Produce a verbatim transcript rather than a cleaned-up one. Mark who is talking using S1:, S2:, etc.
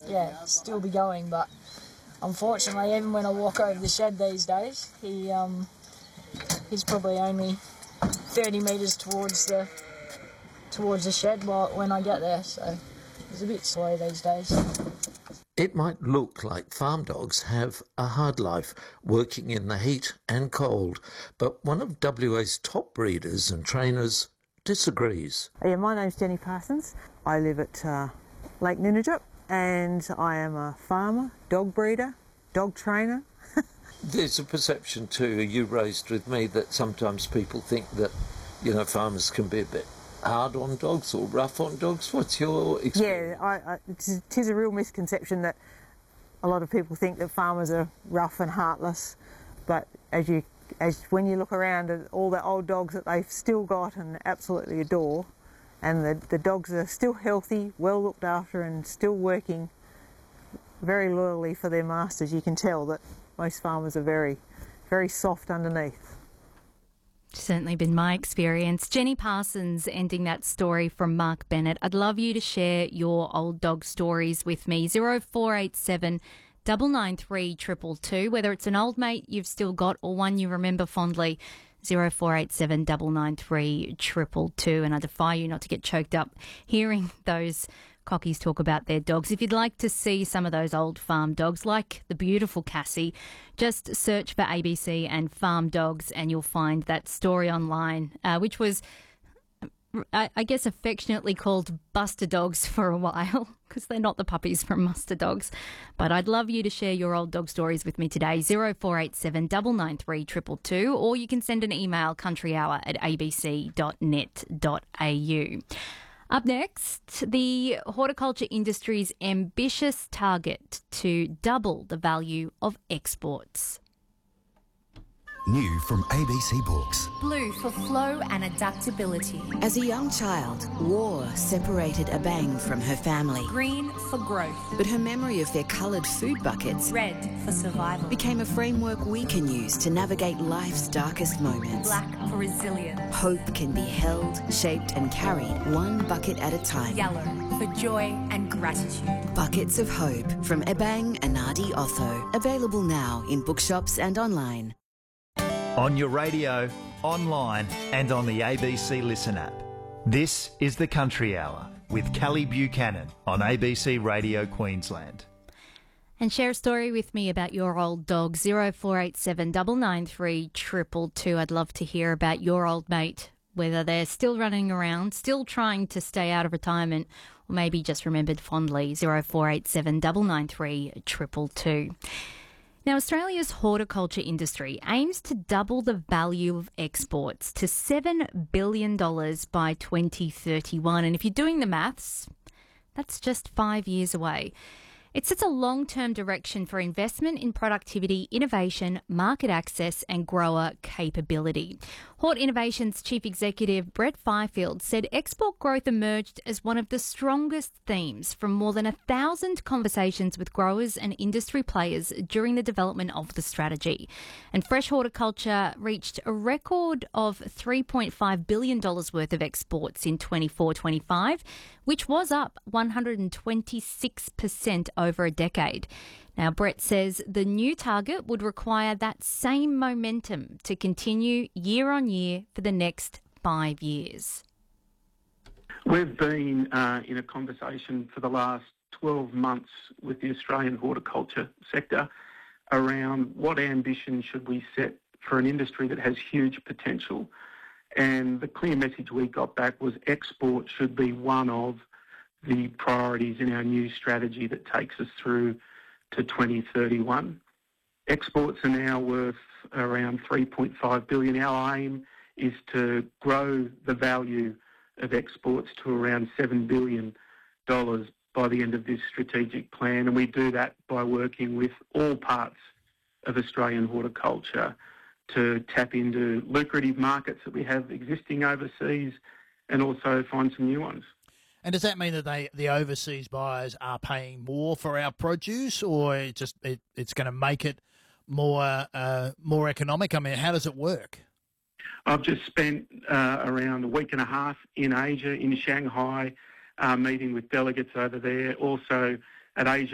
S1: yeah, still be going. But unfortunately, even when I walk over the shed these days, he um, he's probably only thirty metres towards the towards the shed while, when I get there. So it's a bit slow these days.
S2: It might look like farm dogs have a hard life, working in the heat and cold, but one of W A's top breeders and trainers disagrees.
S3: Yeah, my name's Jenny Parsons. I live at uh, Lake Ninijut, and I am a farmer, dog breeder, dog trainer.
S2: There's a perception too, you raised with me, that sometimes people think that, you know, farmers can be a bit hard on dogs or rough on dogs. What's your experience?
S3: Yeah, I, I, it is a real misconception that a lot of people think that farmers are rough and heartless, but as you, as when you look around at all the old dogs that they've still got and absolutely adore, and the, the dogs are still healthy, well looked after, and still working very loyally for their masters, you can tell that most farmers are very, very soft underneath.
S4: Certainly been my experience. Jenny Parsons ending that story from Mark Bennett. I'd love you to share your old dog stories with me. zero four eight seven nine nine three two two two, whether it's an old mate you've still got or one you remember fondly. zero four eight seven nine nine three two two two. And I defy you not to get choked up hearing those cockies talk about their dogs. If you'd like to see some of those old farm dogs, like the beautiful Cassie, just search for A B C and farm dogs and you'll find that story online, uh, which was, I, I guess, affectionately called Buster Dogs for a while, because they're not the puppies from Muster Dogs. But I'd love you to share your old dog stories with me today, zero four eight seven nine nine three two two two, or you can send an email, countryhour at a b c dot net dot a u. Up next, the horticulture industry's ambitious target to double the value of exports.
S5: New from A B C Books.
S6: Blue for flow and adaptability.
S7: As a young child, war separated Abang from her family.
S6: Green for growth.
S7: But her memory of their coloured food buckets,
S6: red for survival,
S7: became a framework we can use to navigate life's darkest moments.
S6: Black for resilience.
S7: Hope can be held, shaped and carried one bucket at a time.
S6: Yellow for joy and gratitude.
S7: Buckets of Hope from Ebang Anadi Otho. Available now in bookshops and online.
S8: On your radio, online and on the A B C Listen app. This is the Country Hour with Kelly Buchanan on A B C Radio Queensland.
S4: And share a story with me about your old dog, zero four eight seven nine nine three two two two. I'd love to hear about your old mate, whether they're still running around, still trying to stay out of retirement, or maybe just remembered fondly, zero four eight seven nine nine three two two two. Now, Australia's horticulture industry aims to double the value of exports to seven billion dollars by twenty thirty-one. And if you're doing the maths, that's just five years away. It sets a long-term direction for investment in productivity, innovation, market access and grower capability. Hort Innovations Chief Executive Brett Fifield said export growth emerged as one of the strongest themes from more than a thousand conversations with growers and industry players during the development of the strategy. And fresh horticulture reached a record of three point five billion dollars worth of exports in twenty-four twenty-five, which was up one hundred twenty-six percent over a decade. Now, Brett says the new target would require that same momentum to continue year on year for the next five years.
S9: We've been uh, in a conversation for the last twelve months with the Australian horticulture sector around what ambition should we set for an industry that has huge potential. And the clear message we got back was export should be one of the priorities in our new strategy that takes us through to twenty thirty-one. Exports are now worth around three point five billion dollars. Our aim is to grow the value of exports to around seven billion dollars by the end of this strategic plan, and we do that by working with all parts of Australian horticulture to tap into lucrative markets that we have existing overseas and also find some new ones.
S10: And does that mean that they, the overseas buyers are paying more for our produce, or it just it, it's going to make it more uh, more economic? I mean, how does it work?
S9: I've just spent uh, around a week and a half in Asia, in Shanghai, uh, meeting with delegates over there, also at Asia